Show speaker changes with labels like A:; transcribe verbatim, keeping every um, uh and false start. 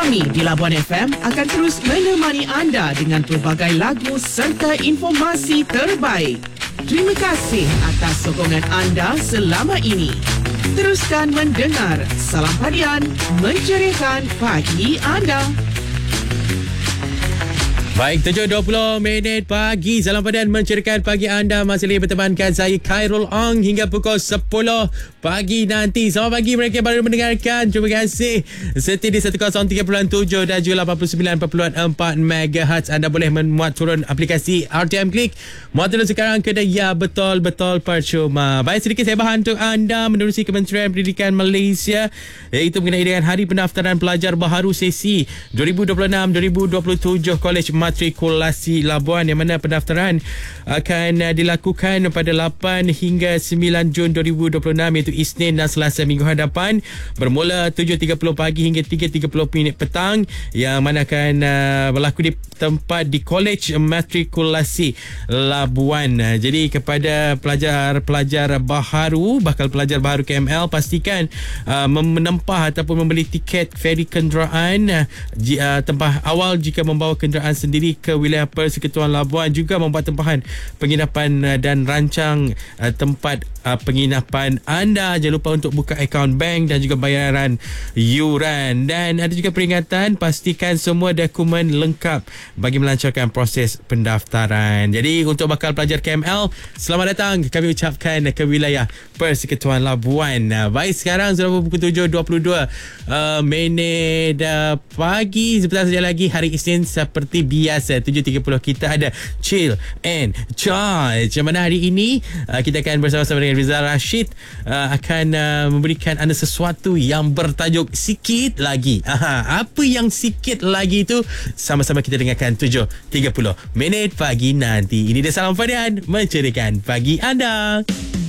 A: Kami di Labuan F M akan terus menemani anda dengan pelbagai lagu serta informasi terbaik. Terima kasih atas sokongan anda selama ini. Teruskan mendengar Salam Harian menceriakan pagi anda.
B: Baik, tujuh dua puluh minit pagi. Salam Padian menceriakan pagi anda. Masih lagi bertemankan saya Khairul Ong hingga pukul sepuluh pagi nanti. Selamat pagi mereka yang baru mendengarkan. Terima kasih. Setia di seratus tiga puluh tujuh dan juga lapan puluh sembilan perpuluhan empat megahertz. Anda boleh memuat turun aplikasi R T M Click. Muat turun sekarang ke Ya Betul-Betul Percuma. Baik, sedikit saya bahan untuk anda menerusi Kementerian Pendidikan Malaysia, iaitu mengenai dengan Hari Pendaftaran Pelajar Baharu sesi dua ribu dua puluh enam dua ribu dua puluh tujuh Kolej Matrikulasi Labuan, yang mana pendaftaran akan dilakukan pada lapan hingga sembilan Jun dua ribu dua puluh enam, iaitu Isnin dan Selasa minggu hadapan, bermula tujuh tiga puluh pagi hingga tiga tiga puluh minit petang, yang mana akan uh, berlaku di tempat di Kolej Matrikulasi Labuan. Jadi kepada pelajar-pelajar baharu, bakal pelajar baharu K M L, pastikan uh, menempah ataupun membeli tiket feri kenderaan uh, tempah awal jika membawa kenderaan sendiri ke wilayah Persekutuan Labuan, juga membuat tempahan penginapan dan rancang uh, tempat uh, penginapan anda. Jangan lupa untuk buka akaun bank dan juga bayaran yuran. Dan ada juga peringatan, pastikan semua dokumen lengkap bagi melancarkan proses pendaftaran. Jadi untuk bakal pelajar K M L, selamat datang kami ucapkan ke wilayah Persekutuan Labuan. Uh, baik, sekarang sudah pukul tujuh dua puluh dua uh, minit uh, pagi. Sebentar saja lagi hari Isnin seperti biasa tujuh tiga puluh kita ada Chill and Charge. Mana hari ini uh, kita akan bersama-sama dengan Rizal Rashid uh, akan uh, memberikan anda sesuatu yang bertajuk Sikit Lagi. Aha, apa yang sikit lagi itu? Sama-sama kita dengarkan tujuh tiga puluh minit pagi nanti. Ini dia Salam Fadian menceriakan pagi anda.